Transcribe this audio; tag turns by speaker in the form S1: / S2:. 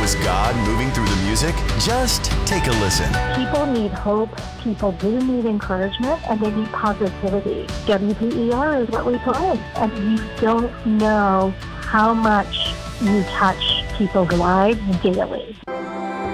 S1: was God moving through the music? Just take a listen.
S2: People need hope, people do need encouragement, and they need positivity. WPER is what we play, and you don't know how much you touch people's lives daily.